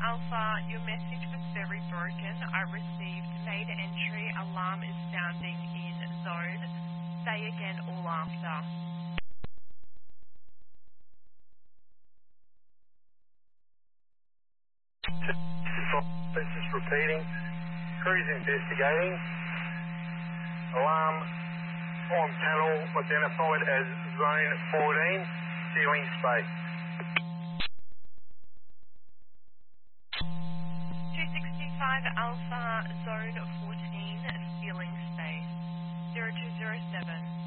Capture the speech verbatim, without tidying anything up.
Alpha, your message was very broken. I received made entry. Alarm is sounding in zone. Say again all after. This is repeating. Crews investigating. Alarm on panel identified as zone fourteen, ceiling space. two sixty-five Alpha, zone fourteen, ceiling space. zero two zero seven.